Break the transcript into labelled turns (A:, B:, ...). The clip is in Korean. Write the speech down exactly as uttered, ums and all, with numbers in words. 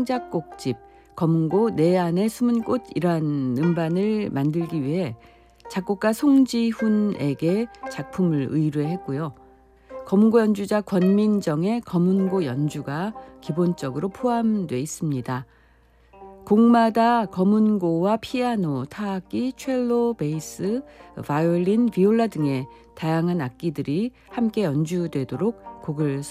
A: 창작곡집 검은고 내 안에 숨은 꽃이란 음반을 만들기 위해 작곡가 송지훈에게 작품을 의뢰했고요. 검은고 연주자 권민정의 검은고 연주가 기본적으로 포함되어 있습니다. 곡마다 검은고와 피아노, 타악기, 첼로, 베이스, 바이올린, 비올라 등의 다양한 악기들이 함께 연주되도록 곡을